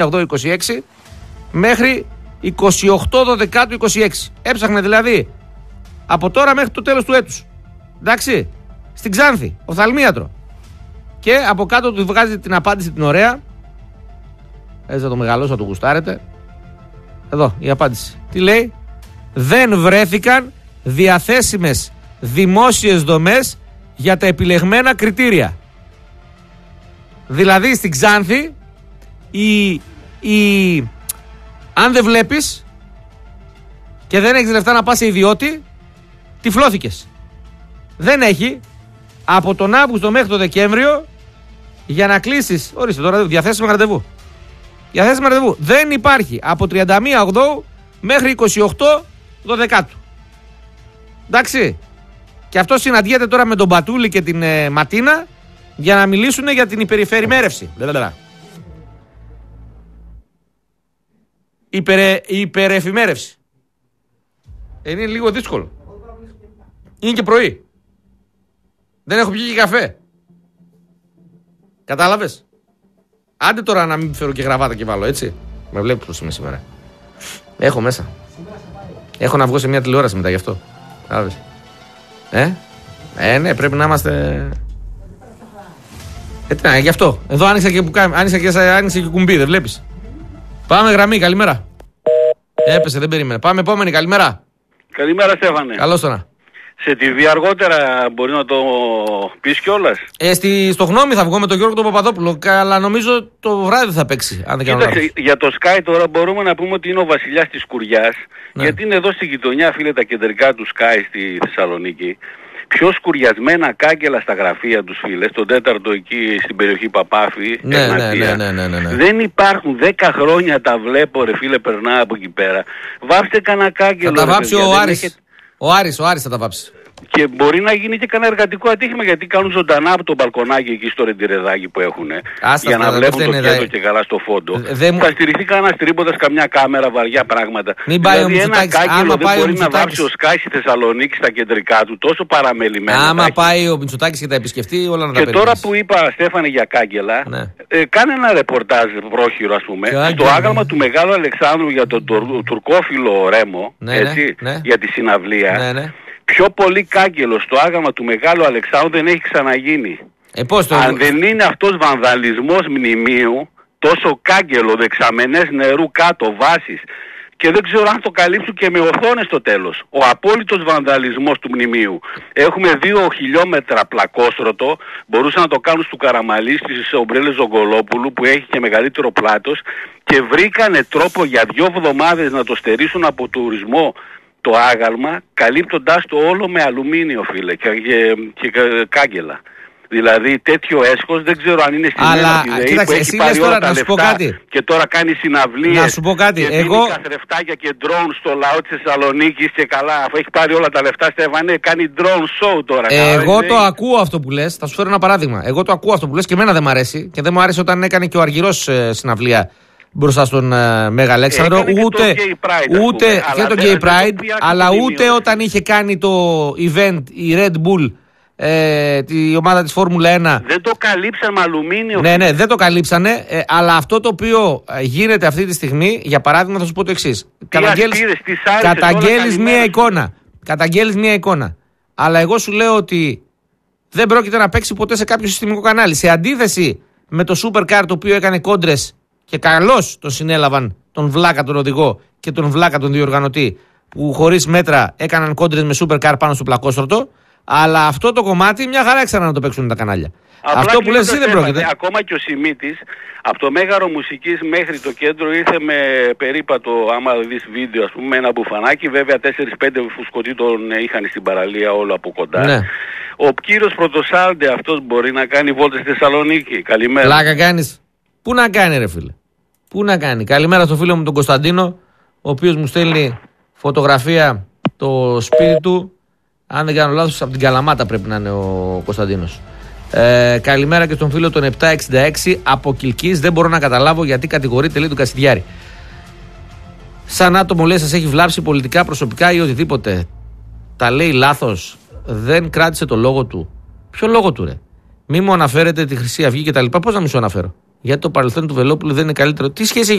26 μέχρι 28/12/26. Έψαχνε δηλαδή από τώρα μέχρι το τέλος του έτους. Εντάξει, στην Ξάνθη, οφθαλμίατρο. Και από κάτω του βγάζει την απάντηση την ωραία. Έτσι θα το μεγαλώσω, θα το γουστάρετε. Εδώ η απάντηση. Τι λέει? Δεν βρέθηκαν διαθέσιμες δημόσιες δομές για τα επιλεγμένα κριτήρια. Δηλαδή στην Ξάνθη αν δεν βλέπεις και δεν έχεις λεφτά να πας σε ιδιώτη, τυφλώθηκες. Δεν έχει από τον Αύγουστο μέχρι τον Δεκέμβριο για να κλείσεις. Ορίστε τώρα, διαθέσιμο ραντεβού. Διαθέσιμο ραντεβού δεν υπάρχει από 31 Οκτώβρου μέχρι 28/12. Εντάξει. Και αυτό συναντιέται τώρα με τον Μπατούλη και την Ματίνα για να μιλήσουν για την υπερηφερημέρευση. Υπερεφημέρευση. Είναι λίγο δύσκολο. Είναι και πρωί. Δεν έχω πιει και καφέ. Κατάλαβες? Άντε τώρα να μην φέρω και γραβάτα και βάλω, έτσι. Με βλέπεις πως είμαι σήμερα. Έχω μέσα. Έχω να βγω σε μια τηλεόραση μετά γι' αυτό. Κατάλαβες? Ναι, πρέπει να είμαστε. Γι' αυτό. Εδώ άνοιξε και κουμπί, δεν βλέπεις? Πάμε γραμμή, καλημέρα. Έπεσε, δεν περίμενε. Πάμε επόμενη, καλημέρα. Καλημέρα, Στέφανε. Καλώς τώρα. Σε TV αργότερα μπορεί να το πεις κιόλας. Στο γνώμη θα βγω με τον Γιώργο τον Παπαδόπουλο, αλλά νομίζω το βράδυ θα παίξει. Αν δεν κάνω λάθος. Για το Sky τώρα μπορούμε να πούμε ότι είναι ο βασιλιάς της Σκουριάς, ναι. Γιατί είναι εδώ στη γειτονιά, φίλε, τα κεντρικά του Sky στη Θεσσαλονίκη. Πιο σκουριασμένα κάγκελα στα γραφεία τους, φίλε, στον 4ο εκεί στην περιοχή Παπάφη. Ναι. Δεν υπάρχουν, 10 χρόνια τα βλέπω, ρε φίλε, περνά από εκεί πέρα. Βάψτε κανένα κάγκελο. Θα τα βάψει ο Άρης θα τα βάψει. Και μπορεί να γίνει και κανένα εργατικό ατύχημα, γιατί κάνουν ζωντανά από το μπαλκονάκι εκεί στο ρεντιρεδάκι που έχουν. Για να βλέπουν το κέντρο και καλά στο φόντο. Θα στηριχθεί κανένα τρίποντας, καμιά κάμερα, βαριά πράγματα. Δηλαδή ένα κάγκελο δεν μπορεί να βάψει ο Sky στη Θεσσαλονίκη στα κεντρικά του, τόσο παραμελημένα. Άμα πάει ο Μητσοτάκης και τα επισκεφτεί, όλα να τα παίρνει. Και τώρα που είπα, Στέφανε, για κάγκελα, κάνε ένα ρεπορτάζ πρόχειρο, ας πούμε, στο άγαλμα του Μεγάλου Αλεξάνδρου για τον τουρκόφιλο Ρέμο, για τη συναυλία. Πιο πολύ κάγκελο στο άγαμα του Μεγάλου Αλεξάνδρου δεν έχει ξαναγίνει. Αν δεν είναι αυτός βανδαλισμός μνημείου, τόσο κάγκελο, δεξαμενές νερού κάτω, βάσεις, και δεν ξέρω αν το καλύψουν και με οθόνες στο τέλος. Ο απόλυτος βανδαλισμός του μνημείου. Έχουμε 2 χιλιόμετρα πλακόστρωτο, μπορούσαν να το κάνουν στο Καραμαλή, στις ομπρέλες Ζογκολόπουλου, που έχει και μεγαλύτερο πλάτος, και βρήκανε τρόπο για 2 εβδομάδες να το στερήσουν από τουρισμό το άγαλμα, καλύπτοντάς το όλο με αλουμίνιο, φίλε, και κάγκελα. Δηλαδή τέτοιο έσχος δεν ξέρω αν είναι στην Ελλάδα που έχει πάρει όλα τα λεφτά και τώρα κάνει συναυλίες. Να σου πω κάτι. Και δίνει καθρεφτάκια και ντρόουν στο λαό της Θεσσαλονίκης και καλά. Αφού έχει πάρει όλα τα λεφτά, Στέφανε, κάνει drone show τώρα. Εγώ το ακούω αυτό που λες. Θα σου φέρω ένα παράδειγμα. Εγώ το ακούω αυτό που λες και εμένα δεν μ' αρέσει. Και δεν μου άρεσε όταν έκανε και ο Αργυρός συναυλία μπροστά στον Μέγα Αλέξανδρο, ούτε και το Gay Pride, αλλά ούτε όταν είχε κάνει το event η Red Bull, η ομάδα της Φόρμουλα 1. Δεν το καλύψαν με αλουμίνιο. Ναι, δεν το καλύψανε, αλλά αυτό το οποίο γίνεται αυτή τη στιγμή, για παράδειγμα, θα σου πω το εξής. Καταγγέλεις μία εικόνα. Αλλά εγώ σου λέω ότι δεν πρόκειται να παίξει ποτέ σε κάποιο συστημικό κανάλι. Σε αντίθεση με το Supercar, το οποίο έκανε κόντρες και καλώς τον συνέλαβαν τον βλάκα τον οδηγό και τον βλάκα τον διοργανωτή, που χωρίς μέτρα έκαναν κόντρες με Supercar πάνω στο πλακόστρωτο. Αλλά αυτό το κομμάτι μια χαρά ξανά να το παίξουν τα κανάλια. Αυτό που λες εσύ δεν πρόκειται. Ακόμα και ο Σιμίτης από το Μέγαρο Μουσικής μέχρι το κέντρο ήρθε με περίπατο, άμα δεις βίντεο, ας πούμε, με ένα μπουφανάκι. Βέβαια 4-5 φουσκωτοί τον είχαν στην παραλία όλο από κοντά. Ναι. Ο κύριος Πρωτοσάλντε αυτός μπορεί να κάνει βόλτες στη Θεσσαλονίκη. Καλημέρα. Πλάκα κάνεις. Πού να κάνει, ρε φίλε? Πού να κάνει? Καλημέρα στο φίλο μου τον Κωνσταντίνο, ο οποίος μου στέλνει φωτογραφία το σπίτι του. Αν δεν κάνω λάθος, από την Καλαμάτα πρέπει να είναι ο Κωνσταντίνος. Καλημέρα και στον φίλο τον 766 από Κιλκής. Δεν μπορώ να καταλάβω γιατί κατηγορείται, λέει, του Κασιδιάρη. Σαν άτομο, λέει, σας έχει βλάψει πολιτικά, προσωπικά ή οτιδήποτε. Τα λέει λάθος. Δεν κράτησε το λόγο του. Ποιο λόγο του, ρε? Μη μου αναφέρετε τη Χρυσή Αυγή και τα λοιπά. Πώς να μην σου αναφέρω? Γιατί το παρελθόν του Βελόπουλου δεν είναι καλύτερο. Τι σχέση έχει